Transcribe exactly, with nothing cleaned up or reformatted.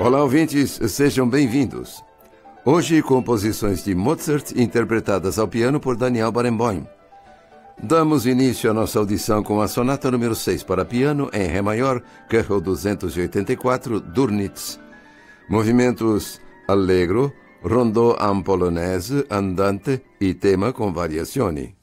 Olá, ouvintes, sejam bem-vindos. Hoje, composições de Mozart interpretadas ao piano por Daniel Barenboim. Damos início à nossa audição com a sonata número seis para piano em Ré maior, K R O duzentos e oitenta e quatro, Dürnitz. Movimentos Allegro, Rondò en polonese, andante e tema com variazioni.